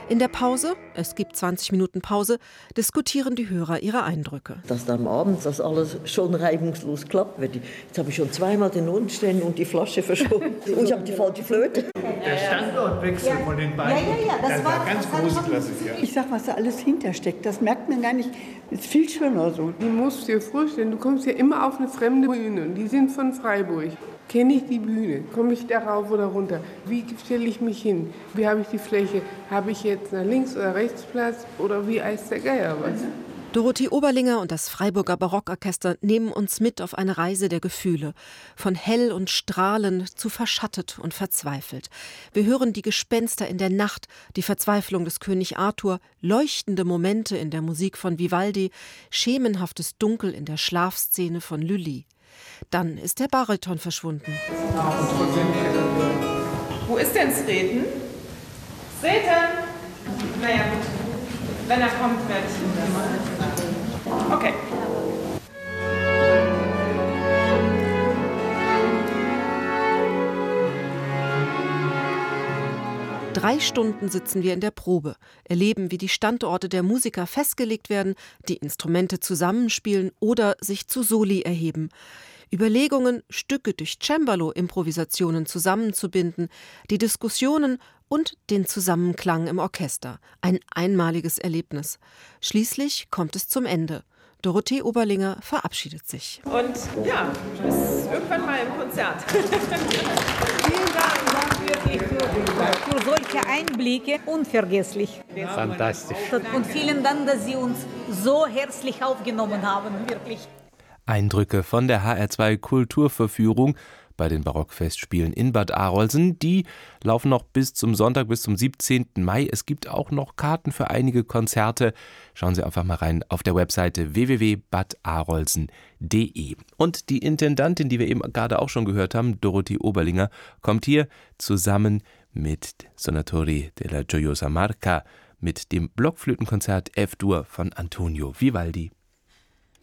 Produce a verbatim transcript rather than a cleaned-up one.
In der Pause, es gibt zwanzig Minuten Pause, diskutieren die Hörer ihre Eindrücke. Dass dann abends das alles schon reibungslos klappt. Jetzt habe ich schon zweimal den Unstellen und die Flasche verschoben. Und ich habe die falsche Flöte. Der Standortwechsel ja. von den beiden, ja, ja, ja, das, das war, war ganz das große Klasse. Ja. Ich sag, was da alles hintersteckt, das merkt man gar nicht. Das ist viel schöner so. Du musst dir vorstellen, du kommst ja immer auf eine fremde Bühne und die sind von Freiburg. Kenne ich die Bühne? Komme ich da rauf oder runter? Wie stelle ich mich hin? Wie habe ich die Fläche? Habe ich jetzt nach links oder rechts Platz oder wie weiß der Geier was? Dorothee Oberlinger und das Freiburger Barockorchester nehmen uns mit auf eine Reise der Gefühle. Von hell und strahlend zu verschattet und verzweifelt. Wir hören die Gespenster in der Nacht, die Verzweiflung des König Arthur, leuchtende Momente in der Musik von Vivaldi, schemenhaftes Dunkel in der Schlafszene von Lully. Dann ist der Bariton verschwunden. Wo ist denn Sreten? Sreten! Naja, gut. Wenn er kommt, werde ich ihn dann mal. Okay. Drei Stunden sitzen wir in der Probe, erleben, wie die Standorte der Musiker festgelegt werden, die Instrumente zusammenspielen oder sich zu Soli erheben. Überlegungen, Stücke durch Cembalo-Improvisationen zusammenzubinden, die Diskussionen und den Zusammenklang im Orchester. Ein einmaliges Erlebnis. Schließlich kommt es zum Ende. Dorothee Oberlinger verabschiedet sich. Und ja, bis irgendwann mal im Konzert. Vielen Dank für, die, für solche Einblicke. Unvergesslich. Fantastisch. Und vielen Dank, dass Sie uns so herzlich aufgenommen haben. Wirklich. Eindrücke von der H R zwei Kulturverführung bei den Barockfestspielen in Bad Arolsen. Die laufen noch bis zum Sonntag, bis zum siebzehnten Mai. Es gibt auch noch Karten für einige Konzerte. Schauen Sie einfach mal rein auf der Webseite w w w punkt bad arolsen punkt d e. Und die Intendantin, die wir eben gerade auch schon gehört haben, Dorothee Oberlinger, kommt hier zusammen mit Sonatori della Gioiosa Marca mit dem Blockflötenkonzert F-Dur von Antonio Vivaldi.